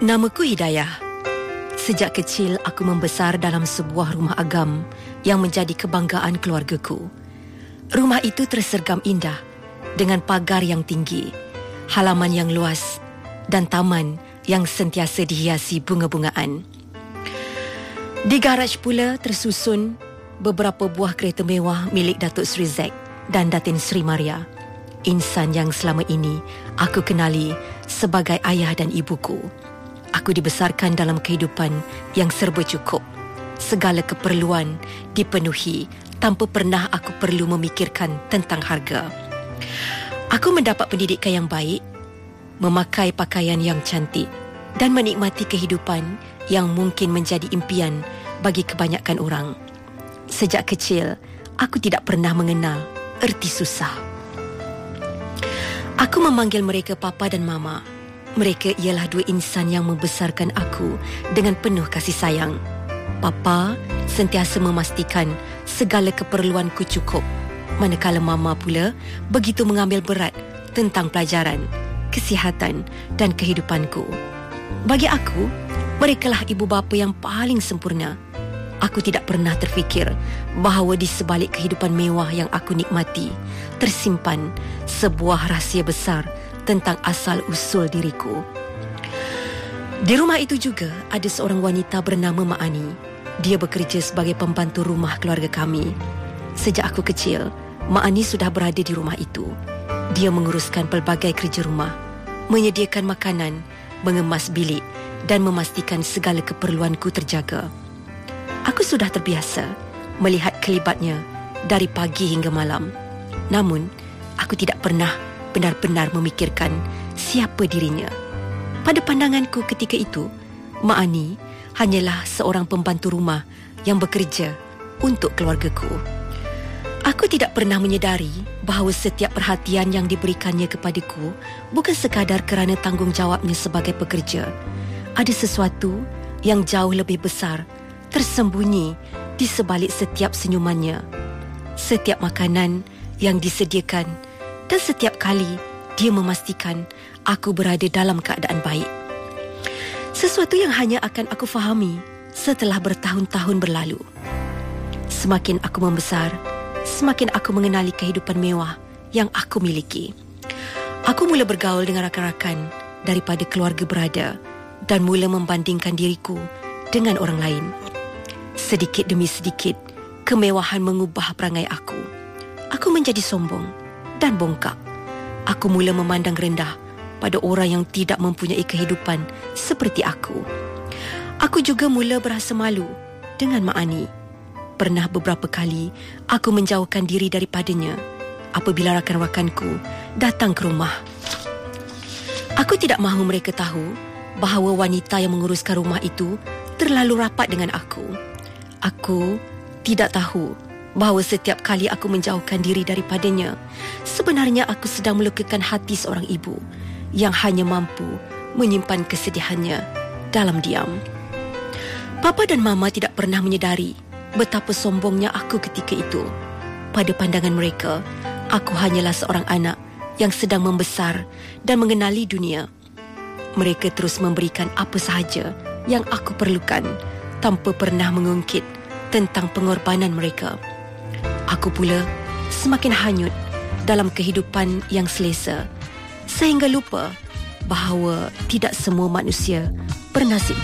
Namaku Hidayah. Sejak kecil aku membesar dalam sebuah rumah agam yang menjadi kebanggaan keluargaku. Rumah itu tersergam indah dengan pagar yang tinggi, halaman yang luas dan taman yang sentiasa dihiasi bunga-bungaan. Di garaj pula tersusun beberapa buah kereta mewah milik Datuk Seri Zack dan Datin Seri Maria, insan yang selama ini aku kenali sebagai ayah dan ibuku. Aku dibesarkan dalam kehidupan yang serba cukup. Segala keperluan dipenuhi tanpa pernah aku perlu memikirkan tentang harga. Aku mendapat pendidikan yang baik, memakai pakaian yang cantik dan menikmati kehidupan yang mungkin menjadi impian bagi kebanyakan orang. Sejak kecil, aku tidak pernah mengenal erti susah. Aku memanggil mereka Papa dan Mama. Mereka ialah dua insan yang membesarkan aku dengan penuh kasih sayang. Papa sentiasa memastikan segala keperluanku cukup, manakala Mama pula begitu mengambil berat tentang pelajaran, kesihatan dan kehidupanku. Bagi aku, merekalah ibu bapa yang paling sempurna. Aku tidak pernah terfikir bahawa di sebalik kehidupan mewah yang aku nikmati tersimpan sebuah rahsia besar tentang asal-usul diriku. Di rumah itu juga ada seorang wanita bernama Mak Ani. Dia bekerja sebagai pembantu rumah keluarga kami. Sejak aku kecil, Mak Ani sudah berada di rumah itu. Dia menguruskan pelbagai kerja rumah, menyediakan makanan, mengemas bilik dan memastikan segala keperluanku terjaga. Aku sudah terbiasa melihat kelibatnya dari pagi hingga malam. Namun, aku tidak pernah benar-benar memikirkan siapa dirinya. Pada pandanganku ketika itu, Mak Ani hanyalah seorang pembantu rumah yang bekerja untuk keluargaku. Aku tidak pernah menyedari bahawa setiap perhatian yang diberikannya kepadaku bukan sekadar kerana tanggungjawabnya sebagai pekerja. Ada sesuatu yang jauh lebih besar tersembunyi di sebalik setiap senyumannya, setiap makanan yang disediakan dan setiap kali dia memastikan aku berada dalam keadaan baik. Sesuatu yang hanya akan aku fahami setelah bertahun-tahun berlalu. Semakin aku membesar, semakin aku mengenali kehidupan mewah yang aku miliki. Aku mula bergaul dengan rakan-rakan daripada keluarga berada dan mula membandingkan diriku dengan orang lain. Sedikit demi sedikit, kemewahan mengubah perangai aku. Aku menjadi sombong dan bongkak. Aku mula memandang rendah pada orang yang tidak mempunyai kehidupan seperti aku. Aku juga mula berasa malu dengan Mak Ani. Pernah beberapa kali aku menjauhkan diri daripadanya apabila rakan-rakanku datang ke rumah. Aku tidak mahu mereka tahu bahawa wanita yang menguruskan rumah itu terlalu rapat dengan aku. Aku tidak tahu bahawa setiap kali aku menjauhkan diri daripadanya, sebenarnya aku sedang melukakan hati seorang ibu yang hanya mampu menyimpan kesedihannya dalam diam. Papa dan Mama tidak pernah menyedari betapa sombongnya aku ketika itu. Pada pandangan mereka, aku hanyalah seorang anak yang sedang membesar dan mengenali dunia. Mereka terus memberikan apa sahaja yang aku perlukan tanpa pernah mengungkit tentang pengorbanan mereka. Aku pula semakin hanyut dalam kehidupan yang selesa sehingga lupa bahawa tidak semua manusia bernasib